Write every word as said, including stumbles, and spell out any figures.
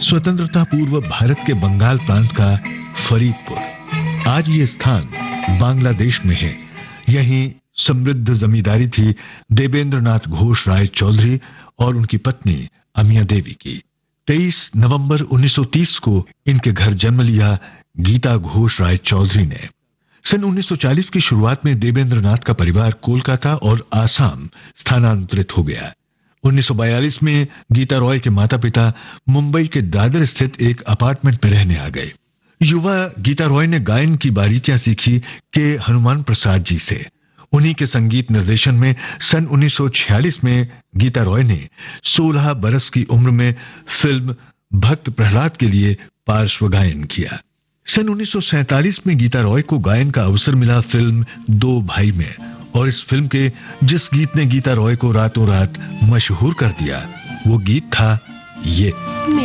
स्वतंत्रता पूर्व भारत के बंगाल प्रांत का फरीदपुर। आज ये स्थान बांग्लादेश में है। यहीं समृद्ध जमींदारी थी देवेंद्र नाथ घोष राय चौधरी और उनकी पत्नी अमिया देवी की। तेईस नवंबर उन्नीस सौ तीस को इनके घर जन्म लिया गीता घोष राय चौधरी ने। सन उन्नीस सौ चालीस की शुरुआत में देवेंद्र नाथ का परिवार कोलकाता और आसाम स्थानांतरित हो गया। उन्नीस सौ बयालीस में गीता रॉय के माता पिता मुंबई के दादर स्थित एक अपार्टमेंट में रहने आ गए। युवा गीता रॉय ने गायन की बारीकियां सीखी के हनुमान प्रसाद जी से। उन्हीं के संगीत निर्देशन में सन उन्नीस सौ छियालीस में गीता रॉय ने सोलह बरस की उम्र में फिल्म भक्त प्रहलाद के लिए पार्श्व गायन किया। सन उन्नीस सौ सैंतालीस में गीता रॉय को गायन का अवसर मिला फिल्म दो भाई में, और इस फिल्म के जिस गीत ने गीता रॉय को रातों रात मशहूर कर दिया वो गीत था ये।